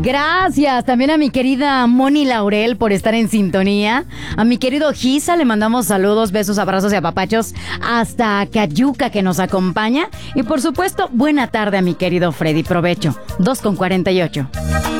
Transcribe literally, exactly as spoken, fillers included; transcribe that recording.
Gracias también a mi querida Moni Laurel por estar en sintonía. A mi querido Giza le mandamos saludos, besos, abrazos y apapachos hasta Cayuca que nos acompaña. Y por supuesto, buena tarde a mi querido Freddy. Provecho. dos con cuarenta y ocho.